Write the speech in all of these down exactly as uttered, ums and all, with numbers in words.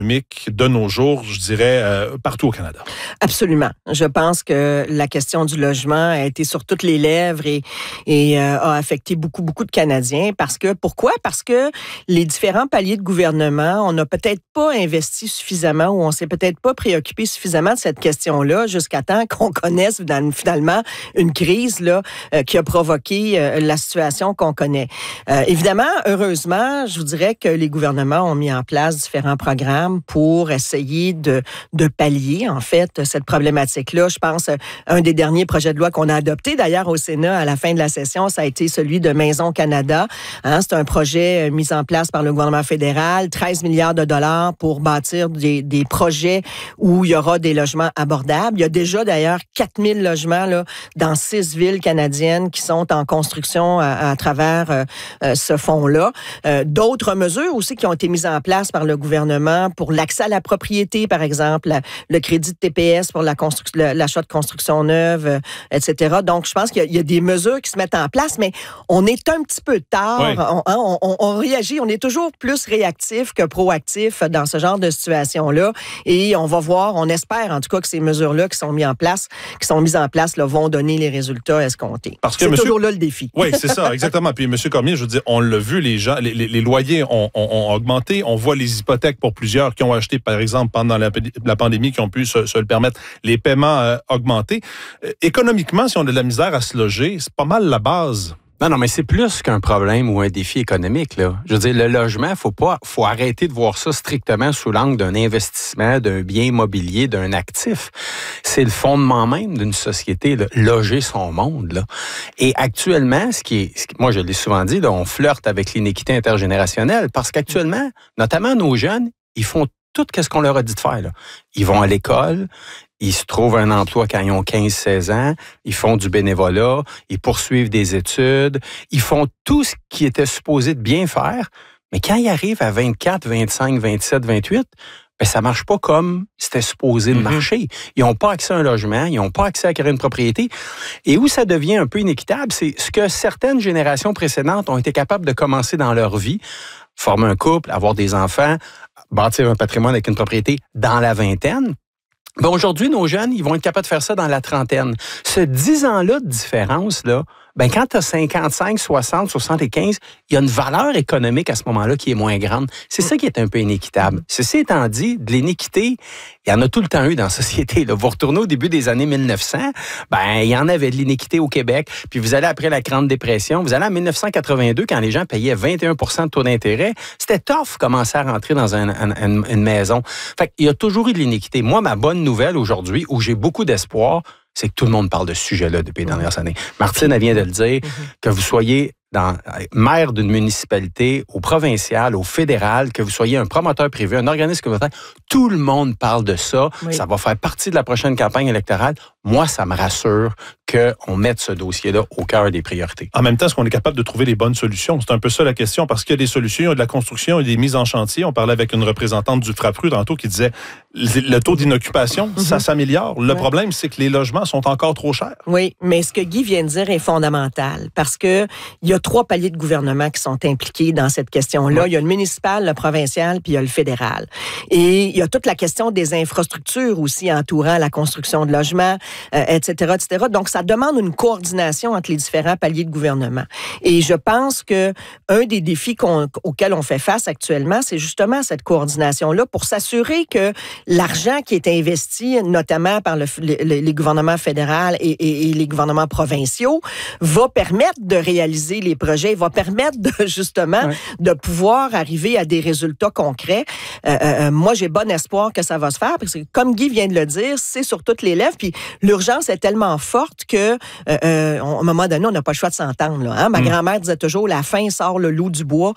de nos jours, je dirais, euh, partout au Canada. Absolument. Je pense que la question du logement a été sur toutes les lèvres et, et euh, a affecté beaucoup, beaucoup de Canadiens. Parce que, pourquoi? Parce que les différents paliers de gouvernement, on n'a peut-être pas investi suffisamment ou on s'est peut-être pas préoccupé suffisamment de cette question-là jusqu'à temps qu'on connaisse finalement une crise là, euh, qui a provoqué euh, la situation qu'on connaît. Euh, évidemment, heureusement, je vous dirais que les gouvernements ont mis en place différents programmes pour essayer de, de pallier, en fait, cette problématique-là. Je pense, un des derniers projets de loi qu'on a adopté, d'ailleurs, au Sénat, à la fin de la session, ça a été celui de Maison Canada. Hein, c'est un projet mis en place par le gouvernement fédéral, treize milliards de dollars pour bâtir des, des projets où il y aura des logements abordables. Il y a déjà, d'ailleurs, quatre mille logements là, dans six villes canadiennes qui sont en construction à, à travers euh, ce fonds-là. Euh, d'autres mesures aussi qui ont été mises en place par le gouvernement pour l'accès à la propriété, par exemple, la, le crédit de T P S pour la construction, l'achat de construction neuve, euh, et cetera. Donc, je pense qu'il y a, il y a des mesures qui se mettent en place, mais on est un petit peu tard. Oui. On, on, on, on réagit, on est toujours plus réactif que proactif dans ce genre de situation-là. Et on va voir, on espère en tout cas que ces mesures-là qui sont mises en place, qui sont mises en place, là, vont donner les résultats escomptés. Parce que c'est monsieur... toujours là le défi. Oui, c'est ça, exactement. Puis, M. Cormier, je veux dire, on l'a vu, les gens, les, les, les loyers ont, ont, ont augmenté. On voit les hypothèques pour plusieurs qui ont acheté, par exemple, pendant la, la pandémie, qui ont pu se, se le permettre, les paiements euh, augmentés. Euh, économiquement, si on a de la misère à se loger, c'est pas mal la base. Non, non, mais c'est plus qu'un problème ou un défi économique, là. Je veux dire, le logement, faut pas, faut arrêter de voir ça strictement sous l'angle d'un investissement, d'un bien immobilier, d'un actif. C'est le fondement même d'une société, là, loger son monde, là. Et actuellement, ce qui est, ce qui, moi, je l'ai souvent dit, là, on flirte avec l'inéquité intergénérationnelle parce qu'actuellement, notamment nos jeunes, ils font tout ce qu'on leur a dit de faire, là. Ils vont à l'école, ils se trouvent un emploi quand ils ont quinze seize ans, ils font du bénévolat, ils poursuivent des études, ils font tout ce qui était supposé de bien faire, mais quand ils arrivent à vingt-quatre, vingt-cinq, vingt-sept, vingt-huit, ben ça marche pas comme c'était supposé de marcher. Ils n'ont pas accès à un logement, ils n'ont pas accès à acquérir une propriété. Et où ça devient un peu inéquitable, c'est ce que certaines générations précédentes ont été capables de commencer dans leur vie, former un couple, avoir des enfants, bâtir un patrimoine avec une propriété dans la vingtaine. Ben aujourd'hui, nos jeunes, ils vont être capables de faire ça dans la trentaine. Ce dix ans-là de différence-là, ben quand tu as cinquante-cinq, soixante, soixante-quinze, il y a une valeur économique à ce moment-là qui est moins grande. C'est ça qui est un peu inéquitable. Ceci étant dit, de l'inéquité, il y en a tout le temps eu dans la société. Là. Vous retournez au début des années mille neuf cents, ben il y en avait de l'inéquité au Québec. Puis vous allez après la Grande Dépression, vous allez en dix-neuf cent quatre-vingt-deux, quand les gens payaient vingt et un pour cent de taux d'intérêt. C'était tough commencer à rentrer dans un, un, un, une maison. Fait qu'il y a toujours eu de l'inéquité. Moi, ma bonne nouvelle aujourd'hui, où j'ai beaucoup d'espoir, c'est que tout le monde parle de ce sujet-là depuis les dernières années. Martine, elle vient de le dire, que vous soyez dans, maire d'une municipalité, au provincial, au fédéral, que vous soyez un promoteur privé, un organisme communautaire, tout le monde parle de ça. Oui. Ça va faire partie de la prochaine campagne électorale. Moi, ça me rassure qu'on mette ce dossier-là au cœur des priorités. En même temps, est-ce qu'on est capable de trouver les bonnes solutions? C'est un peu ça la question, parce qu'il y a des solutions, il y a de la construction, il y a des mises en chantier. On parlait avec une représentante du Frappru tantôt qui disait le taux d'inoccupation, mm-hmm. ça s'améliore. Le ouais. problème, c'est que les logements sont encore trop chers. Oui, mais ce que Guy vient de dire est fondamental, parce que il y a trois paliers de gouvernement qui sont impliqués dans cette question-là. Oui. Il y a le municipal, le provincial, puis il y a le fédéral. Et il y a toute la question des infrastructures aussi entourant la construction de logements, euh, et cetera, et cetera. Donc, ça demande une coordination entre les différents paliers de gouvernement. Et je pense que un des défis qu'on, auxquels on fait face actuellement, c'est justement cette coordination-là pour s'assurer que l'argent qui est investi, notamment par le, le, les gouvernements fédéraux et, et, et les gouvernements provinciaux, va permettre de réaliser les projets, va permettre de, justement ouais. de pouvoir arriver à des résultats concrets. Euh, euh, moi, j'ai bon espoir que ça va se faire, parce que comme Guy vient de le dire, c'est sur toutes les lèvres, puis l'urgence est tellement forte que, euh, euh, à un moment donné, on n'a pas le choix de s'entendre. Là, hein? Ma mm. grand-mère disait toujours, la faim sort le loup du bois.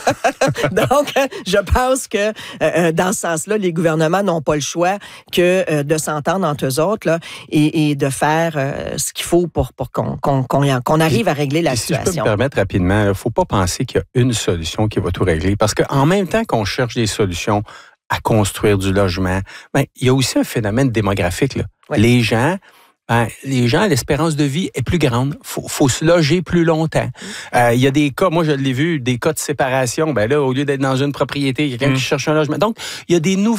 Donc, je pense que euh, dans ce sens-là, les gouvernements n'ont pas le choix que euh, de s'entendre entre eux autres là, et, et de faire euh, ce qu'il faut pour, pour qu'on, qu'on, qu'on, qu'on arrive à régler la et situation. Si je peux me permettre rapidement, il ne faut pas penser qu'il y a une solution qui va tout régler, parce qu'en même temps qu'on cherche des solutions à construire du logement, ben, il y a aussi un phénomène démographique. Là. Oui. Les gens, ben, les gens, l'espérance de vie est plus grande. Faut, faut se loger plus longtemps. Euh, il y a des cas, moi je l'ai vu, des cas de séparation. Ben là, au lieu d'être dans une propriété, il y a quelqu'un mmh. qui cherche un logement. Donc, il y a des nouvelles